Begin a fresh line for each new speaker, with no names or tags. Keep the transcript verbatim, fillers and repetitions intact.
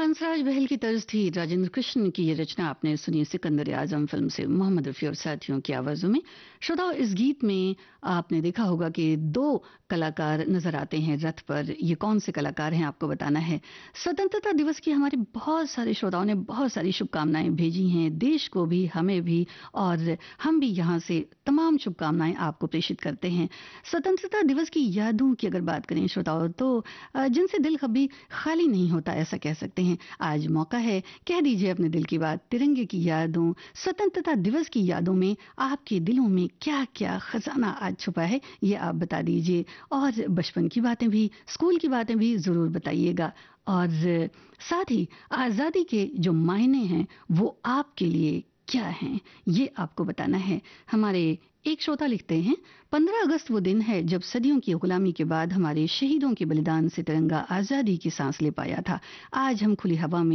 हंसराज बहल की तर्ज थी राजेंद्र कृष्ण की ये रचना आपने सुनी सिकंदर आजम फिल्म से मोहम्मद रफी और साथियों की आवाजों में। श्रोताओ, इस गीत में आपने देखा होगा कि दो कलाकार नजर आते हैं रथ पर। ये कौन से कलाकार हैं आपको बताना है। स्वतंत्रता दिवस की हमारे बहुत सारे श्रोताओं ने बहुत सारी शुभकामनाएं भेजी हैं, देश को भी हमें भी, और हम भी यहाँ से तमाम शुभकामनाएं आपको प्रेषित करते हैं। स्वतंत्रता दिवस की यादों की अगर बात करें श्रोताओं, तो अ, जिनसे दिल कभी खाली नहीं होता ऐसा कह सकते हैं। आज मौका है, कह दीजिए अपने दिल की बात। तिरंगे की यादों, स्वतंत्रता दिवस की यादों में आपके दिलों में क्या क्या खजाना आज छुपा है, ये आप बता दीजिए। और बचपन की बातें भी, स्कूल की बातें भी जरूर बताइएगा। और साथ ही आजादी के जो मायने हैं वो आपके लिए क्या हैं, ये आपको बताना है। हमारे एक श्रोता लिखते हैं, पंद्रह अगस्त वो दिन है जब सदियों की गुलामी के बाद हमारे शहीदों के बलिदान से तिरंगा आजादी की सांस ले पाया था। आज हम खुली हवा में